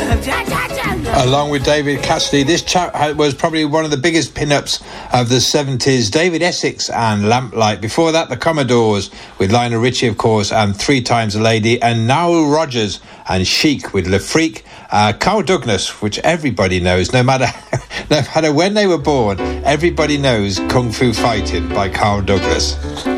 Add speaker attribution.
Speaker 1: Along with David Cassidy, this chap was probably one of the biggest pin-ups of the 70s. David Essex and Lamplight. Before that, the Commodores with Lionel Richie, of course, and Three Times a Lady, and Nile Rodgers and Chic with Le Freak. Carl Douglas, which everybody knows, no matter when they were born, everybody knows Kung Fu Fighting by Carl Douglas.